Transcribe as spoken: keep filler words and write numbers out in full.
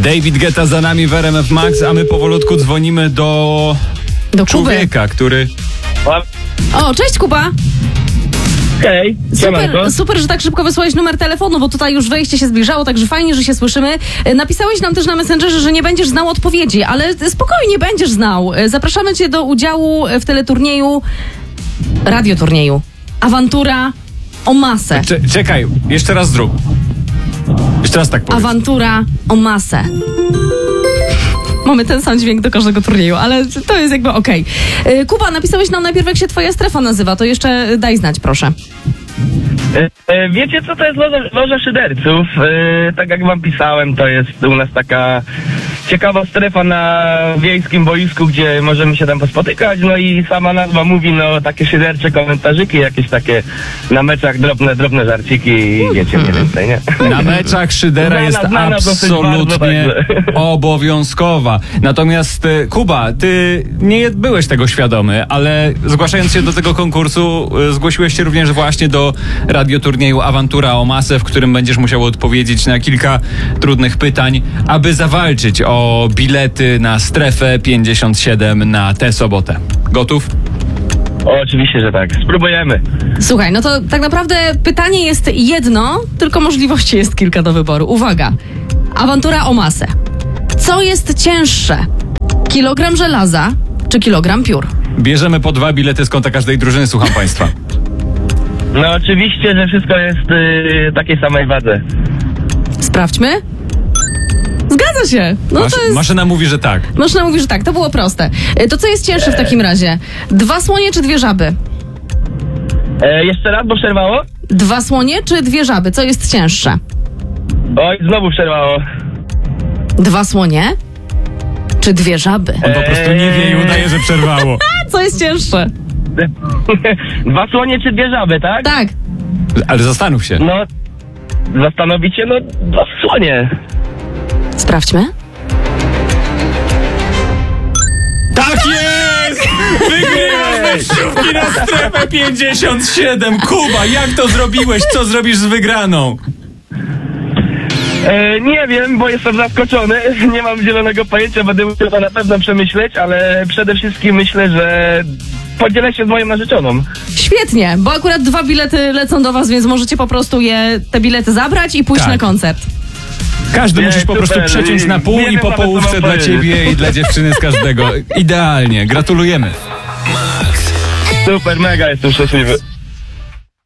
David Guetta za nami w R M F Max, a my powolutku dzwonimy do, do człowieka, który... O, cześć Kuba! Hej, super, super, że tak szybko wysłałeś numer telefonu, bo tutaj już wejście się zbliżało, także fajnie, że się słyszymy. Napisałeś nam też na Messengerze, że nie będziesz znał odpowiedzi, ale spokojnie będziesz znał. Zapraszamy cię do udziału w teleturnieju, radioturnieju Awantura o masę. Cze- czekaj, jeszcze raz zrób. Jeszcze raz tak powiem. Awantura o masę. Mamy ten sam dźwięk do każdego turnieju, ale to jest jakby okej. Okay. Kuba, napisałeś nam najpierw, jak się twoja strefa nazywa, to jeszcze daj znać, proszę. E, e, wiecie co to jest Loża, Loża Szyderców? E, tak jak wam pisałem, to jest u nas taka ciekawa strefa na wiejskim boisku, gdzie możemy się tam pospotykać, no i sama nazwa mówi, no takie szydercze komentarzyki, jakieś takie na meczach drobne, drobne żarciki i wiecie mniej więcej, nie? Na meczach Szydera Znana, jest znana absolutnie bardzo, obowiązkowa. Natomiast e, Kuba, ty nie byłeś tego świadomy, ale zgłaszając się do tego konkursu, e, zgłosiłeś się również właśnie do radioturnieju Awantura o masę, w którym będziesz musiał odpowiedzieć na kilka trudnych pytań, aby zawalczyć o bilety na strefę pięćdziesiąt siedem na tę sobotę. Gotów? O, oczywiście, że tak. Spróbujemy. Słuchaj, no to tak naprawdę pytanie jest jedno, tylko możliwości jest kilka do wyboru. Uwaga, awantura o masę. Co jest cięższe? Kilogram żelaza czy kilogram piór? Bierzemy po dwa bilety z konta każdej drużyny, słucham państwa. No oczywiście, że wszystko jest yy, takiej samej wadze. Sprawdźmy. Zgadza się. No Masz, to jest... Maszyna mówi, że tak. Maszyna mówi, że tak. To było proste. To co jest cięższe w takim razie? Dwa słonie czy dwie żaby? E, jeszcze raz, bo przerwało? Dwa słonie czy dwie żaby? Co jest cięższe? Oj, znowu przerwało. Dwa słonie czy dwie żaby? On po prostu nie wie i udaje, że przerwało. Co jest cięższe? Dwa słonie czy dwie żaby, tak? Tak. Ale zastanów się. No, zastanowicie, no, dwa słonie. Sprawdźmy. Tak jest! Wygrywasz wejściówki na strefę pięćdziesiąt siedem! Kuba, jak to zrobiłeś? Co zrobisz z wygraną? E, nie wiem, bo jestem zaskoczony. Nie mam zielonego pojęcia, będę musiał to na pewno przemyśleć, ale przede wszystkim myślę, że podzielę się z moją narzeczoną. Świetnie, bo akurat dwa bilety lecą do was, więc możecie po prostu je, te bilety zabrać i pójść Tak. na koncert. Każdy Nie, musisz po super. prostu przeciąć na pół Nie i wiem po nawet, co połówce mam dla powiedzieć. ciebie i dla dziewczyny z każdego. Idealnie, gratulujemy. Super, mega jestem szczęśliwy.